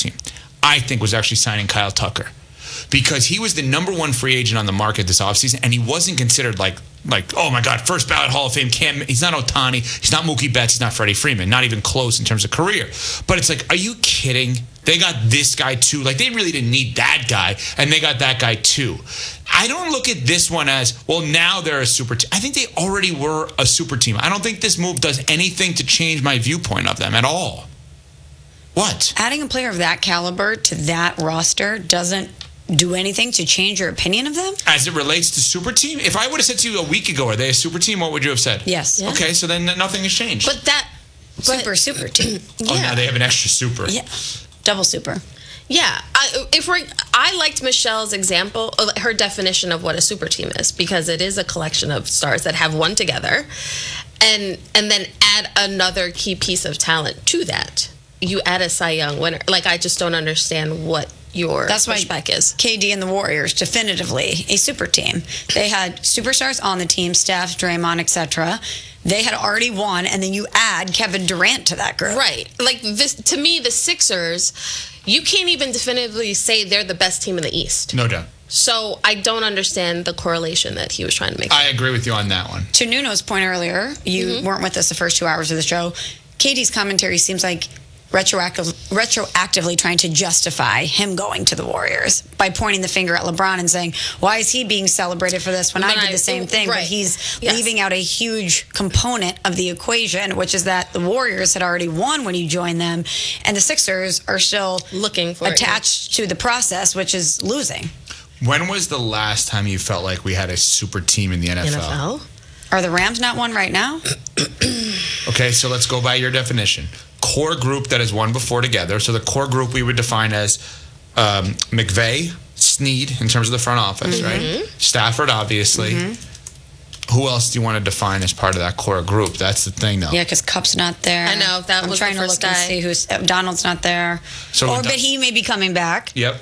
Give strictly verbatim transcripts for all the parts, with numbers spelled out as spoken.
team, I think, was actually signing Kyle Tucker. Because he was the number one free agent on the market this offseason, and he wasn't considered like, like oh my God, first ballot Hall of Fame. Can't, he's not Ohtani, he's not Mookie Betts, he's not Freddie Freeman, not even close in terms of career. But it's like, are you kidding? They got this guy too. Like, they really didn't need that guy, and they got that guy too. I don't look at this one as, well, now they're a super team. I think they already were a super team. I don't think this move does anything to change my viewpoint of them at all. What? Adding a player of that caliber to that roster doesn't do anything to change your opinion of them? As it relates to super team? If I would have said to you a week ago, are they a super team, what would you have said? Yes. Yeah. Okay, so then nothing has changed. But that... Super, super team. Oh, yeah. Now they have an extra super. Yeah. Double super. Yeah, I, if we're, I liked Michelle's example, her definition of what a super team is, because it is a collection of stars that have won together, and and then add another key piece of talent to that. You add a Cy Young winner. Like, I just don't understand what your That's why pushback is. K D and the Warriors, definitively a super team. They had superstars on the team, Steph, Draymond, et cetera. They had already won, and then you add Kevin Durant to that group. Right. Like, this, to me, the Sixers, you can't even definitively say they're the best team in the East. No doubt. So I don't understand the correlation that he was trying to make. I agree with you on that one. To Nuno's point earlier, you mm-hmm. weren't with us the first two hours of the show. K D's commentary seems like retroactive, retroactively trying to justify him going to the Warriors by pointing the finger at LeBron and saying, why is he being celebrated for this when but I did I, the same thing? Right. But he's yes. leaving out a huge component of the equation, which is that the Warriors had already won when you joined them, and the Sixers are still looking for attached it, yeah. to the process, which is losing. When was the last time you felt like we had a super team in the N F L? N F L? Are the Rams not one right now? Okay, so let's go by your definition. Core group that has won before together. So the core group we would define as um, McVay, Snead in terms of the front office, mm-hmm. right? Stafford, obviously. Mm-hmm. Who else do you want to define as part of that core group? That's the thing, though. Yeah, because Cup's not there. I know that I'm was trying the first to look guy. and see who's uh, Donald's not there. So or but he may be coming back. Yep.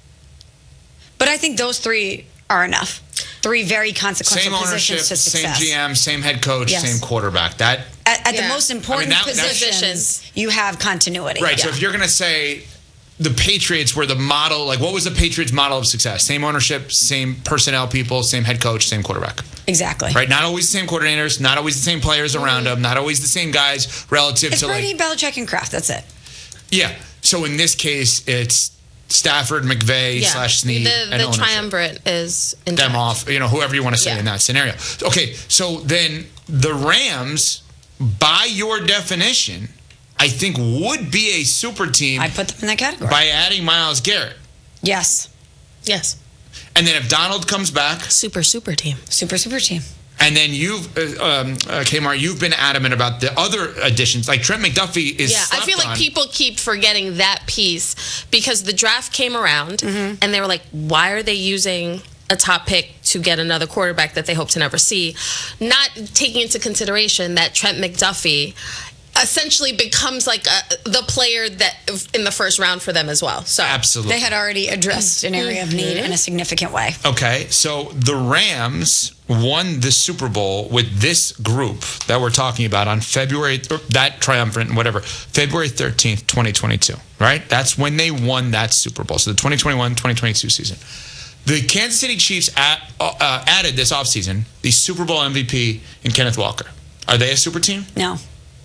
But I think those three are enough. Three very consequential same ownership, positions to success. Same G M, same head coach, yes. same quarterback. That at, at yeah. the most important I mean, that, positions, you have continuity. Right. Yeah. So if you're going to say the Patriots were the model, like what was the Patriots' model of success? Same ownership, same personnel people, same head coach, same quarterback. Exactly. Right. Not always the same coordinators, not always the same players around them, not always the same guys relative it's to Brady, like Belichick, and Kraft. That's it. Yeah. So in this case, it's Stafford, McVay, yeah. slash Snead, the, and the ownership. Triumvirate is in them charge. off, you know, whoever you want to say yeah. in that scenario. Okay, so then the Rams, by your definition, I think would be a super team. I put them in that category by adding Myles Garrett. Yes, yes. And then if Donald comes back, super super team, super super team. And then you've, uh, um, uh, Kmart, you've been adamant about the other additions. Like Trent McDuffie is Yeah, I feel like on. people keep forgetting that piece because the draft came around mm-hmm. and they were like, why are they using a top pick to get another quarterback that they hope to never see? Not taking into consideration that Trent McDuffie essentially becomes like a, the player that in the first round for them as well. So absolutely, they had already addressed an area of need in a significant way. Okay, so the Rams won the Super Bowl with this group that we're talking about on February, that triumphant, whatever, February thirteenth, twenty twenty-two, right? That's when they won that Super Bowl. So the twenty twenty-one twenty twenty-two season. The Kansas City Chiefs at, uh, added this offseason the Super Bowl M V P in Kenneth Walker. Are they a super team? No.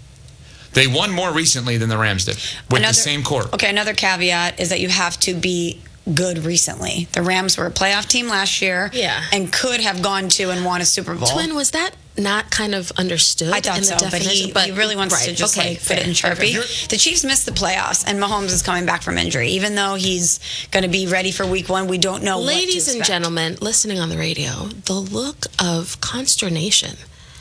They won more recently than the Rams did with another, the same core. Okay, another caveat is that you have to be good recently. The Rams were a playoff team last year yeah. and could have gone to and won a Super Bowl. Twin, was that not kind of understood? I thought in so, the but he, but he really wants right, to just okay, like put it in Sharpie. The Chiefs missed the playoffs, and Mahomes is coming back from injury. Even though he's going to be ready for week one, we don't know Ladies what to and gentlemen, listening on the radio, the look of consternation,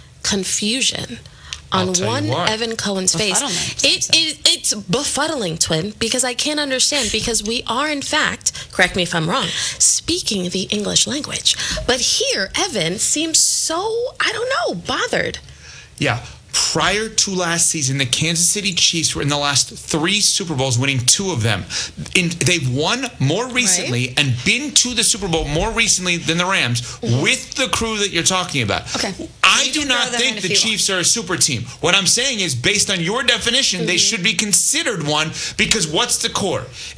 confusion, on one Evan Cohen's face. It is it's befuddling, Twin, because I can't understand, because we are in fact, correct me if I'm wrong, speaking the English language. But here, Evan seems so, I don't know, bothered. Yeah. Prior to last season, the Kansas City Chiefs were in the last three Super Bowls, winning two of them. In, they've won more recently right. and been to the Super Bowl more recently than the Rams mm-hmm. with the crew that you're talking about. Okay. I do not think the Chiefs are a super team. What I'm saying is, based on your definition, mm-hmm. they should be considered one, because what's the core?